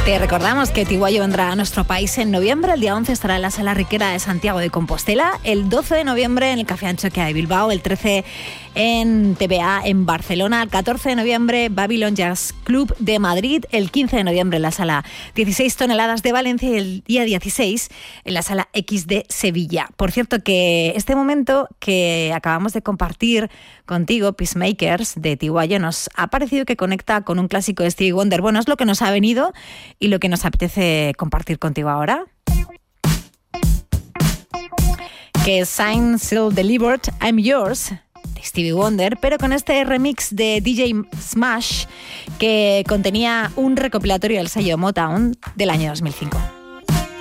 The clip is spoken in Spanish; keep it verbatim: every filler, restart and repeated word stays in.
Te recordamos que Tiguayo vendrá a nuestro país en noviembre. El día once estará en la Sala Riquera de Santiago de Compostela. El doce de noviembre en el Café Anchoquia de Bilbao. El trece en T V A en Barcelona. El catorce de noviembre Babylon Jazz Club de Madrid. El quince de noviembre en la Sala dieciséis toneladas de Valencia. Y el día dieciséis en la Sala X de Sevilla. Por cierto, que este momento que acabamos de compartir contigo, Peacemakers, de Tiguayo, nos ha parecido que conecta con un clásico de Stevie Wonder. Bueno, es lo que nos ha venido y lo que nos apetece compartir contigo ahora. Que es Signed, Sealed, Delivered, I'm Yours, de Stevie Wonder, pero con este remix de D J Smash que contenía un recopilatorio del sello Motown del año dos mil cinco.